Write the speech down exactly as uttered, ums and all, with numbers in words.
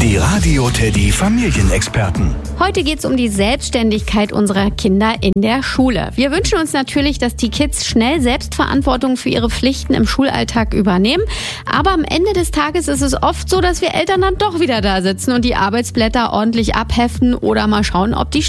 Die Radio Teddy Familienexperten. Heute geht es um die Selbstständigkeit unserer Kinder in der Schule. Wir wünschen uns natürlich, dass die Kids schnell Selbstverantwortung für ihre Pflichten im Schulalltag übernehmen. Aber am Ende des Tages ist es oft so, dass wir Eltern dann doch wieder da sitzen und die Arbeitsblätter ordentlich abheften oder mal schauen, ob die